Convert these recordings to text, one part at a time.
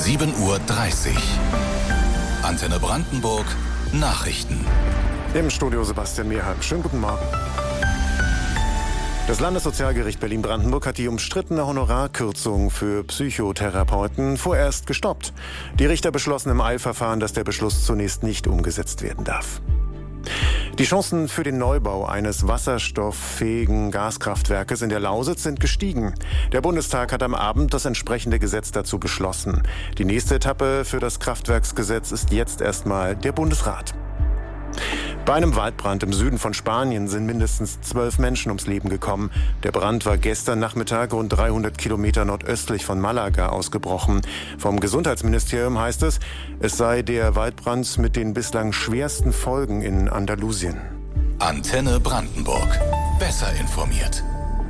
7:30 Uhr. Antenne Brandenburg Nachrichten. Im Studio Sebastian Mehrheim. Schönen guten Morgen. Das Landessozialgericht Berlin-Brandenburg hat die umstrittene Honorarkürzung für Psychotherapeuten vorerst gestoppt. Die Richter beschlossen im Eilverfahren, dass der Beschluss zunächst nicht umgesetzt werden darf. Die Chancen für den Neubau eines wasserstofffähigen Gaskraftwerkes in der Lausitz sind gestiegen. Der Bundestag hat am Abend das entsprechende Gesetz dazu beschlossen. Die nächste Etappe für das Kraftwerksgesetz ist jetzt erstmal der Bundesrat. Bei einem Waldbrand im Süden von Spanien sind mindestens 12 Menschen ums Leben gekommen. Der Brand war gestern Nachmittag rund 300 Kilometer nordöstlich von Malaga ausgebrochen. Vom Gesundheitsministerium heißt es, es sei der Waldbrand mit den bislang schwersten Folgen in Andalusien. Antenne Brandenburg. Besser informiert.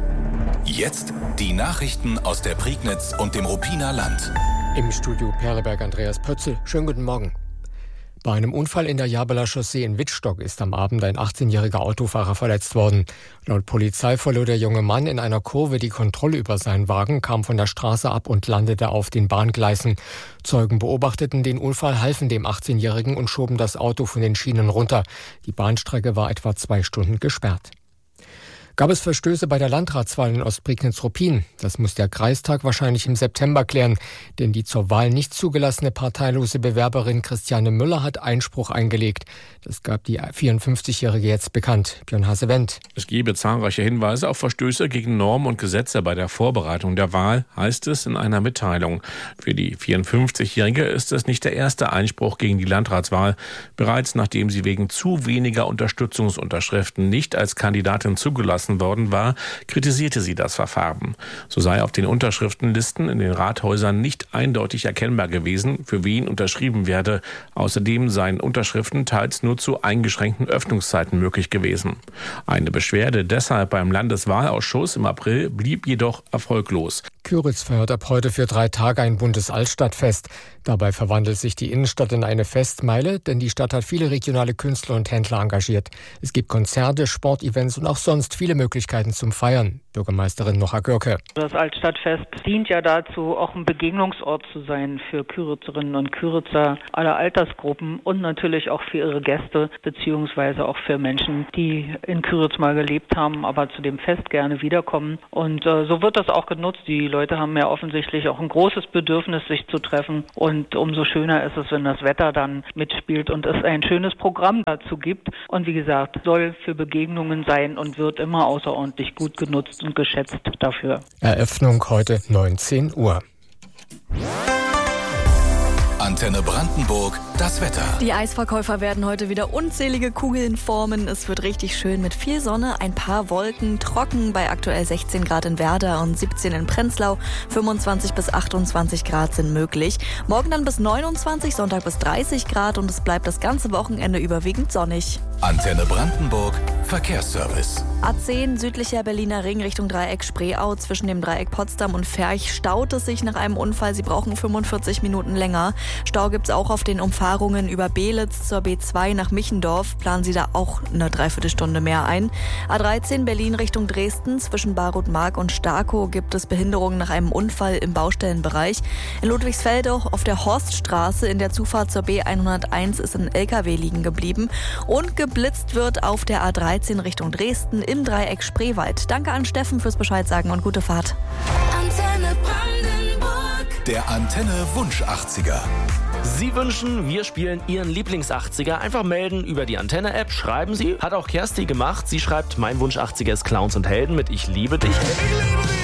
Jetzt die Nachrichten aus der Prignitz und dem Ruppiner Land. Im Studio Perleberg Andreas Pötzl. Schönen guten Morgen. Bei einem Unfall in der Jabeler Chaussee in Wittstock ist am Abend ein 18-jähriger Autofahrer verletzt worden. Laut Polizei verlor der junge Mann in einer Kurve die Kontrolle über seinen Wagen, kam von der Straße ab und landete auf den Bahngleisen. Zeugen beobachteten den Unfall, halfen dem 18-jährigen und schoben das Auto von den Schienen runter. Die Bahnstrecke war etwa 2 Stunden gesperrt. Gab es Verstöße bei der Landratswahl in Ostprignitz-Ruppin? Das muss der Kreistag wahrscheinlich im September klären, denn die zur Wahl nicht zugelassene parteilose Bewerberin Christiane Müller hat Einspruch eingelegt. Das gab die 54-Jährige jetzt bekannt. Björn Hasewendt. Es gebe zahlreiche Hinweise auf Verstöße gegen Normen und Gesetze bei der Vorbereitung der Wahl, heißt es in einer Mitteilung. Für die 54-Jährige ist es nicht der erste Einspruch gegen die Landratswahl. Bereits nachdem sie wegen zu weniger Unterstützungsunterschriften nicht als Kandidatin zugelassen worden war, kritisierte sie das Verfahren. So sei auf den Unterschriftenlisten in den Rathäusern nicht eindeutig erkennbar gewesen, für wen unterschrieben werde. Außerdem seien Unterschriften teils nur zu eingeschränkten Öffnungszeiten möglich gewesen. Eine Beschwerde deshalb beim Landeswahlausschuss im April blieb jedoch erfolglos. Kyritz feiert ab heute für 3 Tage ein buntes Altstadtfest. Dabei verwandelt sich die Innenstadt in eine Festmeile, denn die Stadt hat viele regionale Künstler und Händler engagiert. Es gibt Konzerte, Sportevents und auch sonst viele Möglichkeiten zum Feiern. Bürgermeisterin Nocha Görke. Das Altstadtfest dient ja dazu, auch ein Begegnungsort zu sein für Kyritzerinnen und Kyritzer aller Altersgruppen und natürlich auch für ihre Gäste, beziehungsweise auch für Menschen, die in Kyritz mal gelebt haben, aber zu dem Fest gerne wiederkommen. Und so wird das auch genutzt. Die Leute haben ja offensichtlich auch ein großes Bedürfnis, sich zu treffen. Und umso schöner ist es, wenn das Wetter dann mitspielt und es ein schönes Programm dazu gibt. Und wie gesagt, soll für Begegnungen sein und wird immer außerordentlich gut genutzt und geschätzt dafür. Eröffnung heute 19 Uhr. Antenne Brandenburg, das Wetter. Die Eisverkäufer werden heute wieder unzählige Kugeln formen. Es wird richtig schön mit viel Sonne, ein paar Wolken, trocken bei aktuell 16 Grad in Werder und 17 in Prenzlau. 25 bis 28 Grad sind möglich. Morgen dann bis 29, Sonntag bis 30 Grad und es bleibt das ganze Wochenende überwiegend sonnig. Antenne Brandenburg, Verkehrsservice. A10 südlicher Berliner Ring Richtung Dreieck Spreeau. Zwischen dem Dreieck Potsdam und Ferch staut es sich nach einem Unfall. Sie brauchen 45 Minuten länger. Stau gibt es auch auf den Umfahrungen über Beelitz zur B2 nach Michendorf. Planen Sie da auch eine Dreiviertelstunde mehr ein. A13 Berlin Richtung Dresden. Zwischen Barut-Mark und Starkow gibt es Behinderungen nach einem Unfall im Baustellenbereich. In Ludwigsfelde auf der Horststraße in der Zufahrt zur B101 ist ein LKW liegen geblieben. Und geblitzt wird auf der A13 Richtung Dresden im Dreieck Spreewald. Danke an Steffen fürs Bescheid sagen und gute Fahrt. Antenne Brandenburg. Der Antenne Wunsch 80er. Sie wünschen, wir spielen Ihren Lieblings-80er. Einfach melden über die Antenne-App. Schreiben Sie. Hat auch Kersti gemacht. Sie schreibt, mein Wunsch 80er ist Clowns und Helden mit Ich liebe dich. Ich liebe dich.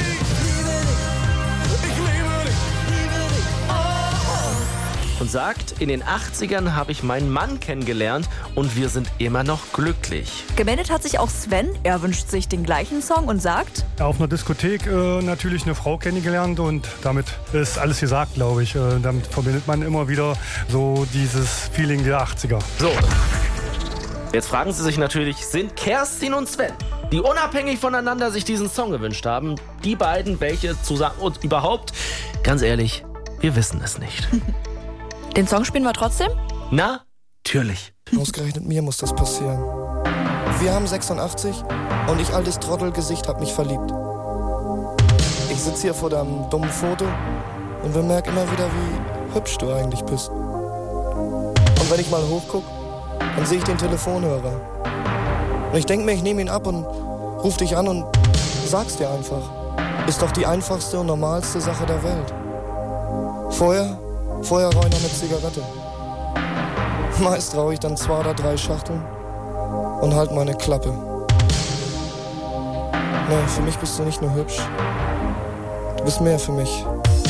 Und sagt, in den 80ern habe ich meinen Mann kennengelernt und wir sind immer noch glücklich. Gemeldet hat sich auch Sven. Er wünscht sich den gleichen Song und sagt: Auf einer Diskothek natürlich eine Frau kennengelernt und damit ist alles gesagt, glaube ich. Damit verbindet man immer wieder so dieses Feeling der 80er. So, jetzt fragen Sie sich natürlich, sind Kerstin und Sven, die unabhängig voneinander sich diesen Song gewünscht haben, die beiden welche zusammen und überhaupt? Ganz ehrlich, wir wissen es nicht. Den Song spielen wir trotzdem? Natürlich. Ausgerechnet mir muss das passieren. Wir haben 86 und ich, altes Trottelgesicht, hab mich verliebt. Ich sitze hier vor deinem dummen Foto und bemerke immer wieder, wie hübsch du eigentlich bist. Und wenn ich mal hochguck, dann sehe ich den Telefonhörer. Und ich denke mir, ich nehme ihn ab und ruf dich an und sag's dir einfach. Ist doch die einfachste und normalste Sache der Welt. Vorher rauche ich noch eine Zigarette. Meist rauche ich dann 2 oder 3 Schachteln und halt meine Klappe. Nee, für mich bist du nicht nur hübsch. Du bist mehr für mich.